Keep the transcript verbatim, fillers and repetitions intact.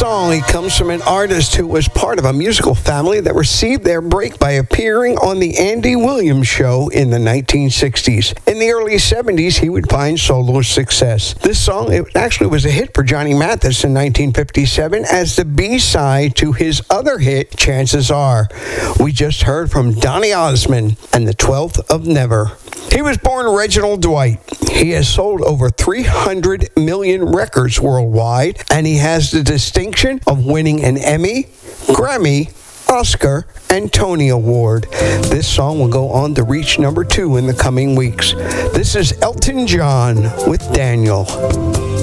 song, he comes from an artist who was part of a musical family that received their break by appearing on the Andy Williams Show in the nineteen sixties. In the early seventies, he would find solo success. This song, it actually was a hit for Johnny Mathis in nineteen fifty-seven as the B-side to his other hit, Chances Are. We just heard from Donny Osmond and the twelfth of Never. He was born Reginald Dwight. He has sold over three hundred million records worldwide, and he has the distinction of winning an Emmy, Grammy, Oscar, and Tony Award. This song will go on to reach number two in the coming weeks. This is Elton John with Daniel.